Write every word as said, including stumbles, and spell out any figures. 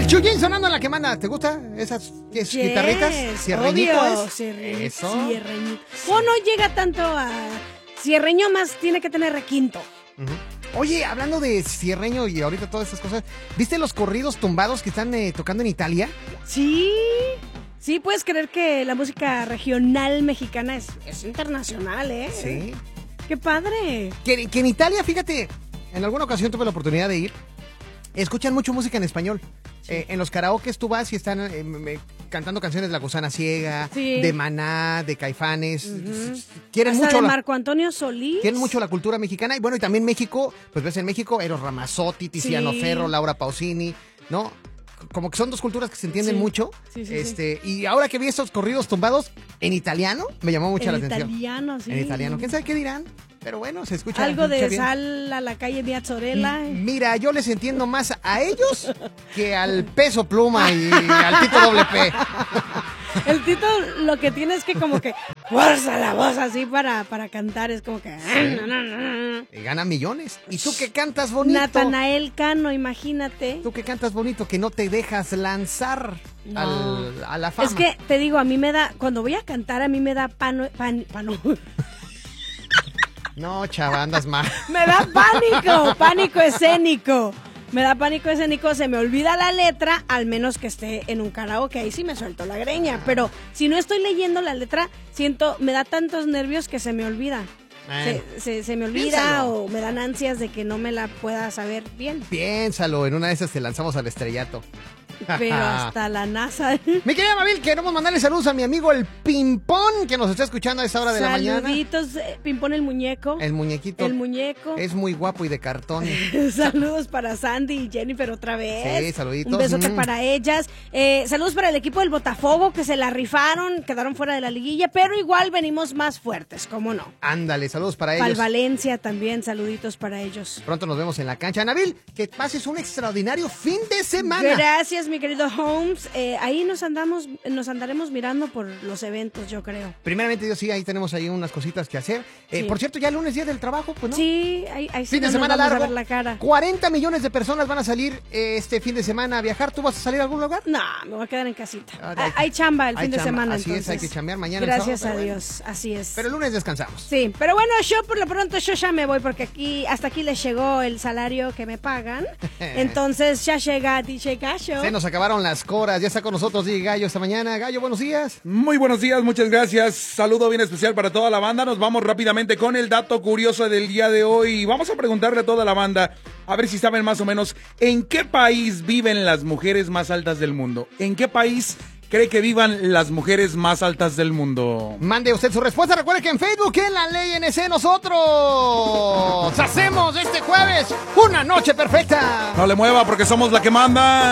El Chuyín sonando en la que manda. ¿Te gusta esas es, yes, guitarritas? ¿Cierreñito obvio, es? Cierre, Eso. Cierreñito. O no llega tanto a cierreño, más tiene que tener requinto. Uh-huh. Oye, hablando de cierreño y ahorita todas esas cosas, ¿viste los corridos tumbados que están eh, tocando en Italia? Sí. Sí, puedes creer que la música regional mexicana es, es internacional, ¿eh? Sí. ¡Qué padre! Que, que en Italia, fíjate, en alguna ocasión tuve la oportunidad de ir, escuchan mucho música en español. Sí. Eh, en los karaokes tú vas y están eh, me, cantando canciones de La Gusana Ciega, sí. de Maná, de Caifanes. Uh-huh. Quieren Hasta mucho de la, Marco Antonio Solís. Quieren mucho la cultura mexicana. Y bueno, y también México, pues ves en México, Eros Ramazzotti, Tiziano sí. Ferro, Laura Pausini, ¿no? Como que son dos culturas que se entienden sí. mucho. Sí, sí, este, sí. Y ahora que vi estos corridos tumbados en italiano, me llamó mucho en la atención. En italiano, sí. En italiano. ¿Quién sabe qué dirán? Pero bueno, se escucha. Algo de bien. Sal a la calle Piazzarella. Mira, yo les entiendo más a ellos que al Peso Pluma y al Tito Doble P. El Tito lo que tiene es que como que fuerza la voz así para, para cantar, es como que... Sí. Y gana millones. ¿Y tú que cantas bonito? Natanael Cano, imagínate. Tú que cantas bonito, que no te dejas lanzar no. al, a la fama. Es que, te digo, a mí me da, cuando voy a cantar, a mí me da pano... Pan, pano. No, chava, andas mal. Me da pánico, pánico escénico. Me da pánico escénico, se me olvida la letra, al menos que esté en un karaoke, ahí sí me suelto la greña. Pero si no estoy leyendo la letra, siento, me da tantos nervios que se me olvida. Se, se, se me olvida Piénsalo. O me dan ansias de que no me la pueda saber bien. Piénsalo, en una de esas te lanzamos al estrellato. Pero hasta la NASA. Mi querida Mabel, queremos mandarle saludos a mi amigo el Pimpón, que nos está escuchando a esta hora de Saluditos, la mañana. Saluditos, eh, Pimpón el muñeco. El muñequito. El muñeco. Es muy guapo y de cartón. Saludos para Sandy y Jennifer otra vez. Sí, saluditos. Un besote mm. para ellas. Eh, saludos para el equipo del Botafogo, que se la rifaron, quedaron fuera de la liguilla, pero igual venimos más fuertes, ¿cómo no? Ándale, saludos para ellos. Para Valencia también, saluditos para ellos. Pronto nos vemos en la cancha. Nabil, que pases un extraordinario fin de semana. Gracias, mi querido Holmes. Eh, ahí nos andamos, nos andaremos mirando por los eventos, yo creo. Primeramente, Dios, sí, ahí tenemos ahí unas cositas que hacer. Eh, sí. Por cierto, ya el lunes, día del trabajo, pues, ¿no? Sí, ahí, ahí sí fin de no semana nos vamos largo. A ver la cara. cuarenta millones de personas van a salir eh, este fin de semana a viajar. ¿Tú vas a salir a algún lugar? No, me voy a quedar en casita. Ah, hay, hay chamba el hay fin chamba. de semana, Así entonces. es, hay que chambear mañana. Gracias sábado, a bueno. Dios, así es. Pero el lunes descansamos. Sí, pero bueno, yo por lo pronto yo ya me voy porque aquí hasta aquí les llegó el salario que me pagan. Entonces ya llega D J Gallo. Se nos acabaron las coras. Ya está con nosotros D J Gallo esta mañana. Gallo, buenos días. Muy buenos días, muchas gracias. Saludo bien especial para toda la banda. Nos vamos rápidamente con el dato curioso del día de hoy. Vamos a preguntarle a toda la banda, a ver si saben más o menos en qué país viven las mujeres más altas del mundo. ¿En qué país cree que vivan las mujeres más altas del mundo? Mande usted su respuesta. Recuerde que en Facebook, en La Ley N C, nosotros hacemos este jueves una noche perfecta. No le mueva porque somos la que manda.